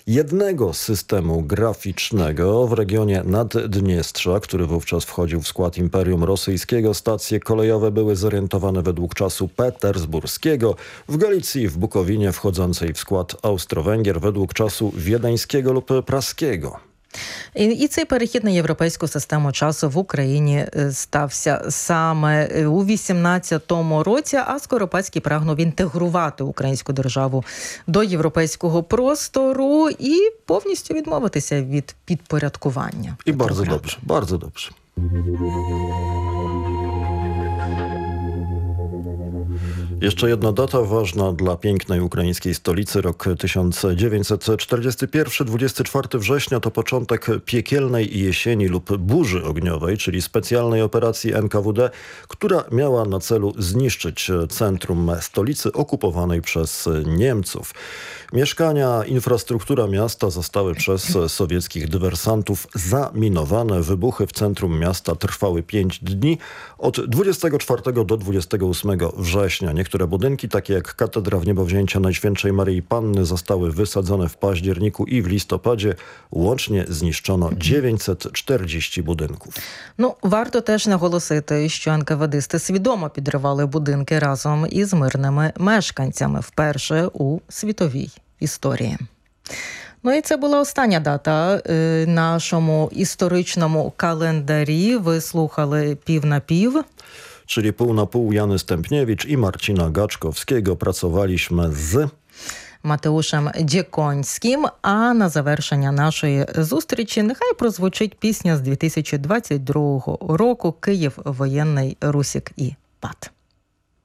jednego systemu graficznego w regionie Naddniestrza, który wówczas wchodził w skład Imperium Rosyjskiego. Stacje kolejowe były zorientowane według czasu petersburskiego, w Galicji, w Bukowinie wchodzącej в склад Австро-Венгер według czasu wiedeńskiego lub praskiego. І цей перехід на європейську систему часу в Україні стався саме у 18-му році, а Скоропадський прагнув інтегрувати українську державу до європейського простору і повністю відмовитися від підпорядкування. I bardzo dobrze, bardzo dobrze. Jeszcze jedna data ważna dla pięknej ukraińskiej stolicy. Rok 1941, 24 września to początek piekielnej jesieni lub burzy ogniowej, czyli specjalnej operacji NKWD, która miała na celu zniszczyć centrum stolicy okupowanej przez Niemców. Mieszkania, infrastruktura miasta zostały przez sowieckich dywersantów zaminowane. Wybuchy w centrum miasta trwały 5 dni, od 24 do 28 września. Niektóre budynki, takie jak Katedra Wniebowzięcia Najświętszej Maryi Panny, zostały wysadzone w październiku i w listopadzie. Łącznie zniszczono 940 budynków. Варто теж наголосити, що НКВДисти свідомо підривали будинки разом із мирними мешканцями вперше у світовій історії. І це була остання дата нашому історичному календарі. Ви слухали «Пів на пів». Czyli pół na pół Jany Stępniewicz i Marcina Gaczkowskiego. Pracowaliśmy z Матеушем Дєконським. А на завершення нашої зустрічі нехай прозвучить пісня з 2022 року «Київ. Воєнний Русік і Пат».